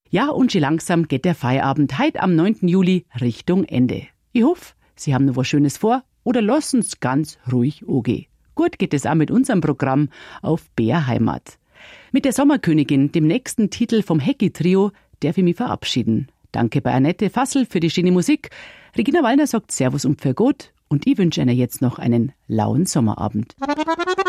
Ja, und schon langsam geht der Feierabend heute am 9. Juli Richtung Ende. Ich hoffe, Sie haben noch was Schönes vor oder lassen's ganz ruhig angehen. Gut geht es auch mit unserem Programm auf BR Heimat. Mit der Sommerkönigin, dem nächsten Titel vom Hecki-Trio, darf ich mich verabschieden. Danke bei Annette Fassel für die schöne Musik. Regina Wallner sagt Servus und für Gott und ich wünsche Ihnen jetzt noch einen lauen Sommerabend.